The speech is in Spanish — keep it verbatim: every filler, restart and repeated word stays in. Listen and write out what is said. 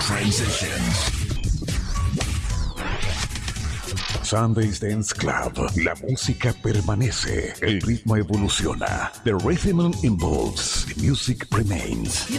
Transitions. Sunday's Dance Club. La música permanece. El ritmo evoluciona. The rhythm evolves. The music remains.